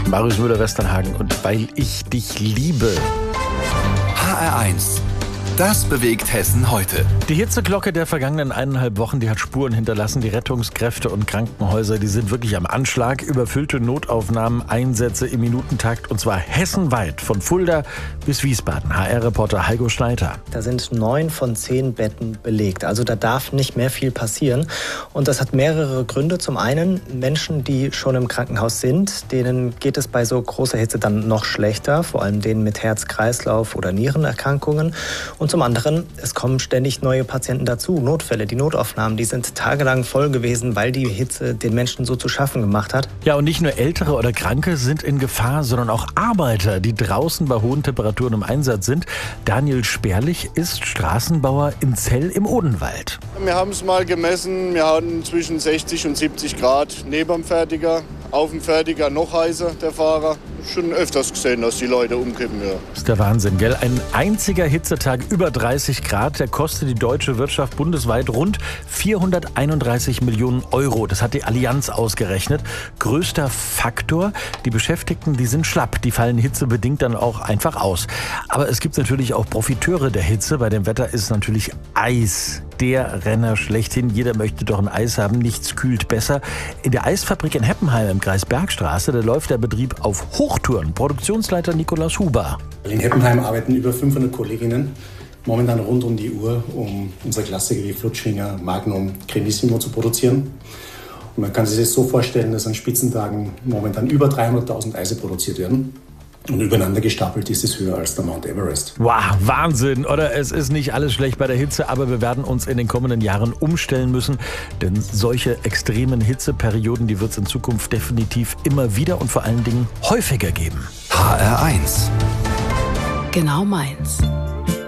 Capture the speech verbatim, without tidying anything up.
Marius Müller-Westernhagen und weil ich dich liebe. H R eins. Das bewegt Hessen heute. Die Hitzeglocke der vergangenen eineinhalb Wochen, die hat Spuren hinterlassen. Die Rettungskräfte und Krankenhäuser, die sind wirklich am Anschlag. Überfüllte Notaufnahmen, Einsätze im Minutentakt und zwar hessenweit von Fulda bis Wiesbaden. H R-Reporter Heiko Schneider. Da sind neun von zehn Betten belegt. Also da darf nicht mehr viel passieren. Und das hat mehrere Gründe. Zum einen Menschen, die schon im Krankenhaus sind, denen geht es bei so großer Hitze dann noch schlechter. Vor allem denen mit Herz-Kreislauf- oder Nierenerkrankungen. Und zum anderen, es kommen ständig neue Patienten dazu. Notfälle, die Notaufnahmen, die sind tagelang voll gewesen, weil die Hitze den Menschen so zu schaffen gemacht hat. Ja, und nicht nur Ältere oder Kranke sind in Gefahr, sondern auch Arbeiter, die draußen bei hohen Temperaturen im Einsatz sind. Daniel Sperlich ist Straßenbauer in Zell im Odenwald. Wir haben es mal gemessen, wir hatten zwischen sechzig und siebzig Grad neben dem Fertiger, auf dem Fertiger noch heißer, der Fahrer. Schon öfters gesehen, dass die Leute umkippen, ja. Das ist der Wahnsinn, gell? Ein einziger Hitzetag über dreißig Grad, der kostet die deutsche Wirtschaft bundesweit rund vierhunderteinunddreißig Millionen Euro. Das hat die Allianz ausgerechnet. Größter Faktor, die Beschäftigten, die sind schlapp. Die fallen hitzebedingt dann auch einfach aus. Aber es gibt natürlich auch Profiteure der Hitze. Bei dem Wetter ist natürlich Eis der Renner schlechthin. Jeder möchte doch ein Eis haben. Nichts kühlt besser. In der Eisfabrik in Heppenheim im Kreis Bergstraße, da läuft der Betrieb auf Hochtouren. Produktionsleiter Nikolaus Huber. In Heppenheim arbeiten über fünfhundert Kolleginnen momentan rund um die Uhr, um unsere Klassiker wie Flutschfinger, Magnum, Cremissimo zu produzieren. Und man kann sich das so vorstellen, dass an Spitzentagen momentan über dreihunderttausend Eise produziert werden. Und übereinander gestapelt ist es höher als der Mount Everest. Wow, Wahnsinn, oder? Es ist nicht alles schlecht bei der Hitze, aber wir werden uns in den kommenden Jahren umstellen müssen. Denn solche extremen Hitzeperioden, die wird es in Zukunft definitiv immer wieder und vor allen Dingen häufiger geben. H R eins. Genau meins.